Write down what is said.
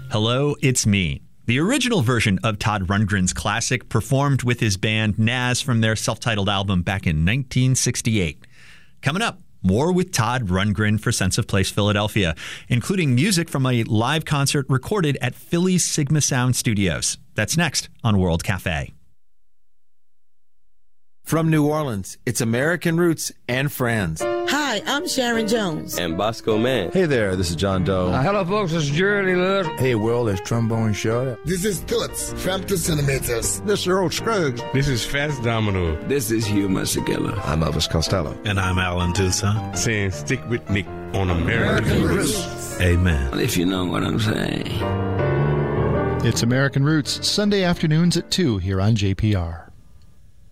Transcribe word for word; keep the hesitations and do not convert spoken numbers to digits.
Hello, It's Me. The original version of Todd Rundgren's classic, performed with his band Nazz from their self-titled album back in nineteen sixty-eight. Coming up, more with Todd Rundgren for Sense of Place Philadelphia, including music from a live concert recorded at Philly's Sigma Sound Studios. That's next on World Cafe. From New Orleans, it's American Roots and Friends. Hi, I'm Sharon Jones. And Bosco Mann. Hey there, this is John Doe. Uh, hello, folks, this is Jerry Lewis. Hey, world, it's Trombone Shorty. This is Toots from Two Centimeters. This is Earl Scruggs. This is Fats Domino. This is Hugh Masekela. I'm Elvis Costello. And I'm Alan Toussaint. Saying stick with Nick on American, American Roots. Roots. Amen. If you know what I'm saying. It's American Roots, Sunday afternoons at two here on J P R.